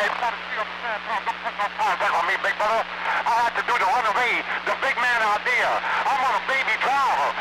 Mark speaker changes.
Speaker 1: Hey, brother, see what I'm saying? Don't put no contact on me, big brother. I like to do the runaway, the big man idea. I'm on a baby driver.